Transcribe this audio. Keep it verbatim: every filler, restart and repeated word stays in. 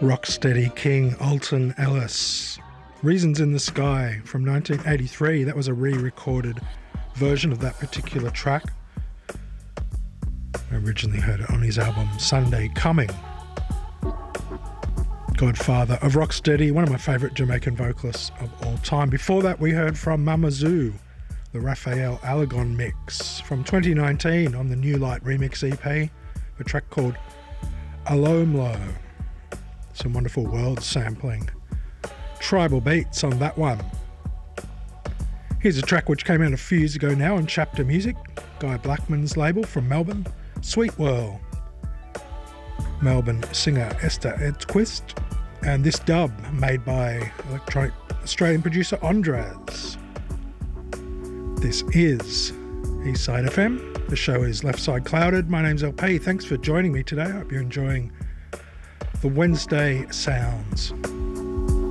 Rocksteady King Alton Ellis. Reasons in the Sky from nineteen eighty-three. That was a re-recorded version of that particular track. I originally heard it on his album Sunday Coming. Godfather of Rocksteady, one of my favourite Jamaican vocalists of all time. Before that we heard from Mama Zoo, the Raphael Alagon mix from twenty nineteen on the New Light Remix E P, a track called Alomlo. Some wonderful world sampling. Tribal beats on that one. Here's a track which came out a few years ago now on Chapter Music, Guy Blackman's label from Melbourne, Sweet Whirl. Melbourne singer Esther Edquist, and this dub made by electronic Australian producer Andres. This is Eastside F M. The show is Left Side Clouded. My name's L P. Thanks for joining me today. I hope you're enjoying the Wednesday sounds.